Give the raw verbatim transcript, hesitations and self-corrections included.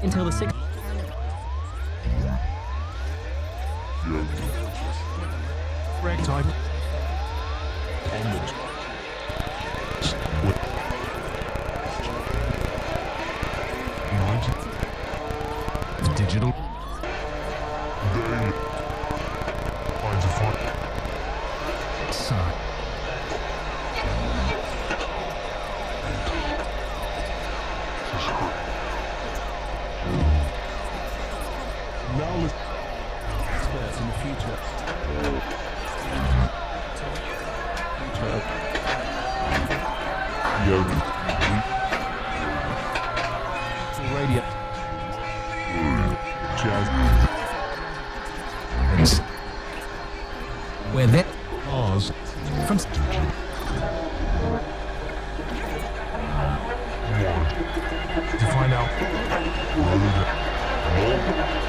until the sixth. Ragtime. Digital. Son. Now let's experts in the future. Yoga. Radio. Jazz. Where that Oz. from One. To find out. More.